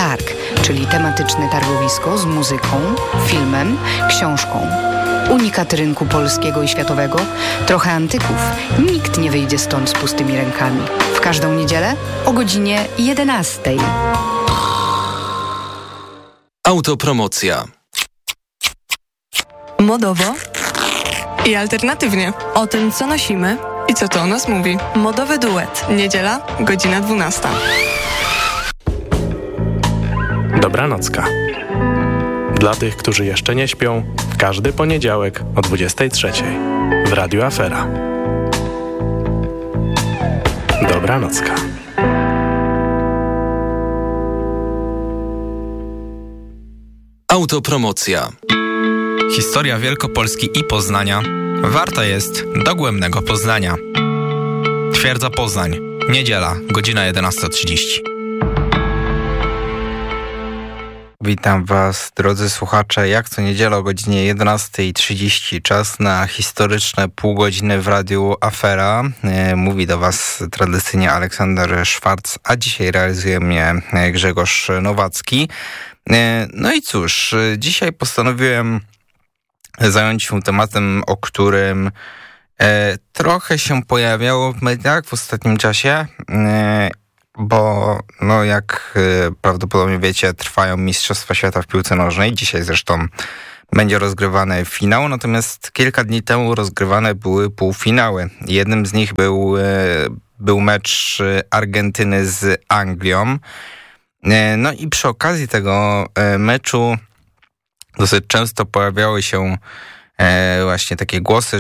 Targ, czyli tematyczne targowisko z muzyką, filmem, książką. Unikaty rynku polskiego i światowego, trochę antyków. Nikt nie wyjdzie stąd z pustymi rękami. W każdą niedzielę o godzinie 11. Autopromocja. Modowo i alternatywnie. O tym, co nosimy I co to o nas mówi. Modowy duet. Niedziela, godzina 12. Dobranocka. Dla tych, którzy jeszcze nie śpią, w każdy poniedziałek o 23:00 w Radiu Afera. Dobranocka. Autopromocja. Historia Wielkopolski i Poznania warta jest dogłębnego poznania. Twierdza Poznań. Niedziela, godzina 11:30. Witam Was, drodzy słuchacze, jak co niedzielę o godzinie 11:30, czas na historyczne pół godziny w Radiu Afera. Mówi do Was tradycyjnie Aleksander Szwarc, a dzisiaj realizuje mnie Grzegorz Nowacki. No i cóż, dzisiaj postanowiłem zająć się tematem, o którym trochę się pojawiało w mediach w ostatnim czasie, bo no jak prawdopodobnie wiecie, trwają Mistrzostwa Świata w piłce nożnej. Dzisiaj zresztą będzie rozgrywany finał, natomiast kilka dni temu rozgrywane były półfinały. Jednym z nich był mecz Argentyny z Anglią. No i przy okazji tego meczu dosyć często pojawiały się właśnie takie głosy,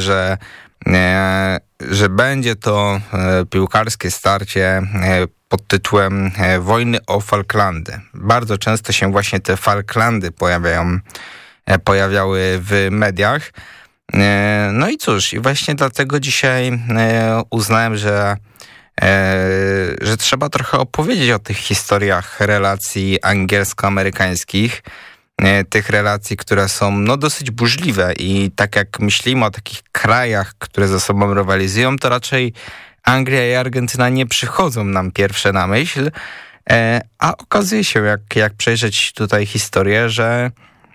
że będzie to piłkarskie starcie pod tytułem Wojny o Falklandy. Bardzo często się właśnie te Falklandy pojawiały w mediach. No i cóż, i właśnie dlatego dzisiaj uznałem, że trzeba trochę opowiedzieć o tych historiach relacji angielsko-amerykańskich, tych relacji, które są no dosyć burzliwe i tak jak myślimy o takich krajach, które ze sobą rywalizują, to raczej Anglia i Argentyna nie przychodzą nam pierwsze na myśl, a okazuje się, jak przejrzeć tutaj historię, że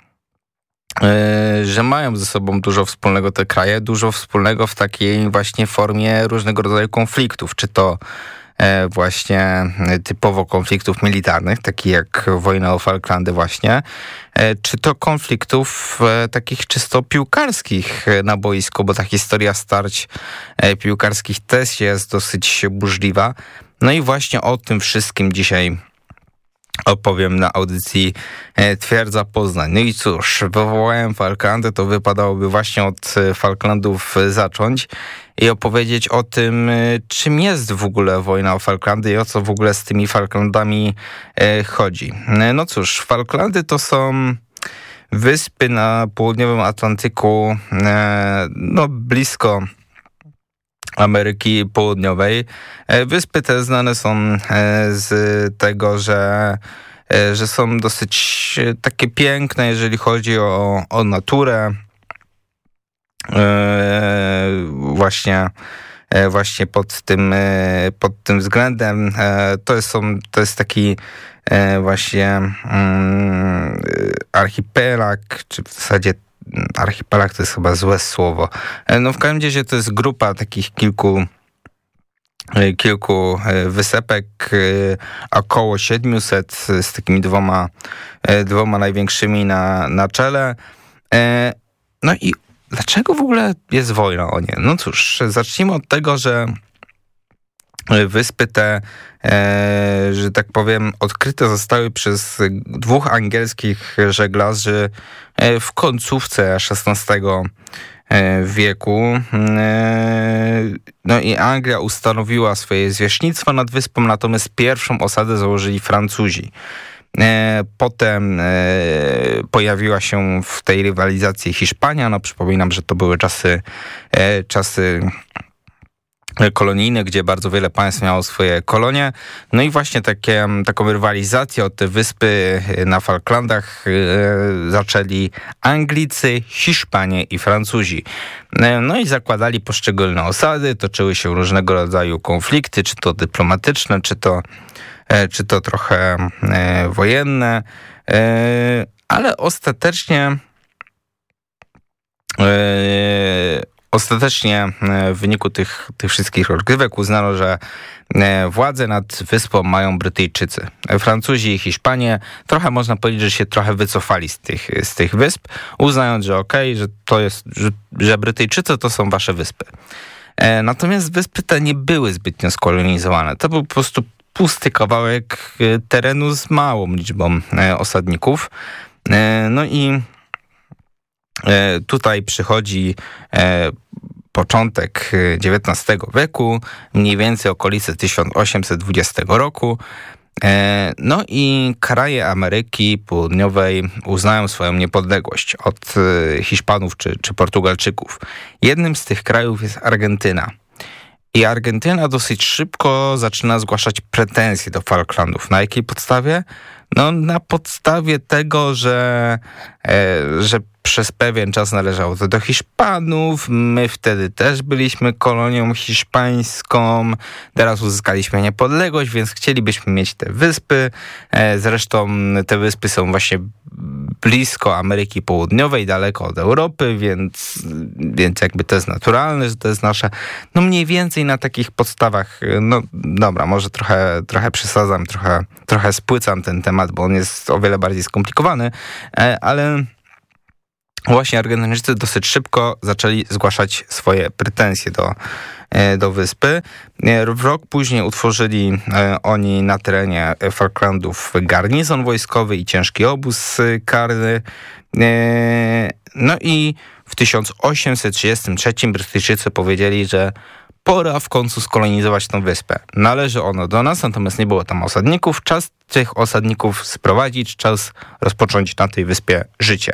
mają ze sobą dużo wspólnego te kraje, dużo wspólnego w takiej właśnie formie różnego rodzaju konfliktów, czy to właśnie typowo konfliktów militarnych, takich jak wojna o Falklandy właśnie, czy to konfliktów takich czysto piłkarskich na boisku, bo ta historia starć piłkarskich też jest dosyć burzliwa. No i właśnie o tym wszystkim dzisiaj opowiem na audycji Twierdza Poznań. No i cóż, wywołałem Falklandy, to wypadałoby właśnie od Falklandów zacząć i opowiedzieć o tym, czym jest w ogóle wojna o Falklandy i o co w ogóle z tymi Falklandami chodzi. No cóż, Falklandy to są wyspy na południowym Atlantyku, no blisko Ameryki Południowej. Wyspy te znane są z tego, że są dosyć takie piękne, jeżeli chodzi o naturę. Właśnie pod tym względem to jest taki właśnie archipelag, czy w zasadzie archipelag to jest chyba złe słowo. No w każdym razie to jest grupa takich kilku wysepek, około 700 z takimi dwoma największymi na czele. No i dlaczego w ogóle jest wojna o nie? No cóż, zacznijmy od tego, że wyspy te, że tak powiem, odkryte zostały przez dwóch angielskich żeglarzy w końcówce XVI wieku. No i Anglia ustanowiła swoje zwierzchnictwo nad wyspą, natomiast pierwszą osadę założyli Francuzi. Potem pojawiła się w tej rywalizacji Hiszpania. No przypominam, że to były czasy kolonijne, gdzie bardzo wiele państw miało swoje kolonie. No i właśnie taką rywalizację o te wyspy na Falklandach zaczęli Anglicy, Hiszpanie i Francuzi. No i zakładali poszczególne osady, toczyły się różnego rodzaju konflikty, czy to dyplomatyczne, czy to czy to trochę wojenne, ale ostatecznie w wyniku tych wszystkich rozgrywek uznano, że władzę nad wyspą mają Brytyjczycy. Francuzi i Hiszpanie trochę można powiedzieć, że się trochę wycofali z tych wysp, uznając, że że Brytyjczycy to są wasze wyspy. Natomiast wyspy te nie były zbytnio skolonizowane. To był po prostu pusty kawałek terenu z małą liczbą osadników. No i tutaj przychodzi początek XIX wieku, mniej więcej okolice 1820 roku. No i kraje Ameryki Południowej uznają swoją niepodległość od Hiszpanów czy Portugalczyków. Jednym z tych krajów jest Argentyna. I Argentyna dosyć szybko zaczyna zgłaszać pretensje do Falklandów. Na jakiej podstawie? No na podstawie tego, że przez pewien czas należało to do Hiszpanów, my wtedy też byliśmy kolonią hiszpańską, teraz uzyskaliśmy niepodległość, więc chcielibyśmy mieć te wyspy. Zresztą te wyspy są właśnie blisko Ameryki Południowej, daleko od Europy, więc jakby to jest naturalne, że to jest nasze. No mniej więcej na takich podstawach, no dobra, może trochę przesadzam, trochę spłycam ten temat, bo on jest o wiele bardziej skomplikowany, ale właśnie Argentyńczycy dosyć szybko zaczęli zgłaszać swoje pretensje do wyspy. Rok później utworzyli oni na terenie Falklandów garnizon wojskowy i ciężki obóz karny. No i w 1833 Brytyjczycy powiedzieli, że pora w końcu skolonizować tę wyspę. Należy ono do nas, natomiast nie było tam osadników. Czas tych osadników sprowadzić, czas rozpocząć na tej wyspie życie.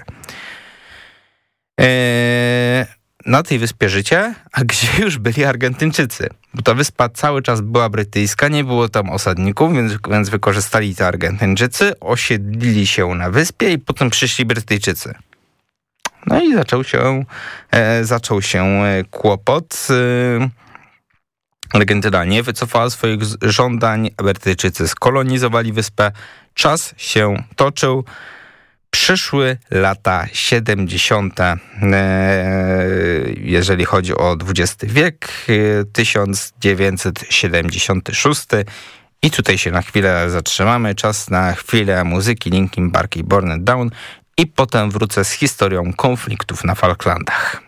Na tej wyspie życie, a gdzie już byli Argentyńczycy? Bo ta wyspa cały czas była brytyjska, nie było tam osadników, więc wykorzystali to Argentyńczycy, osiedlili się na wyspie i potem przyszli Brytyjczycy. No i zaczął się kłopot. Argentyna nie wycofała swoich żądań, Brytyjczycy skolonizowali wyspę. Czas się toczył. Przyszły lata 70., jeżeli chodzi o XX wiek, 1976. I tutaj się na chwilę zatrzymamy. Czas na chwilę muzyki Linkin Park i Born It Down i potem wrócę z historią konfliktów na Falklandach.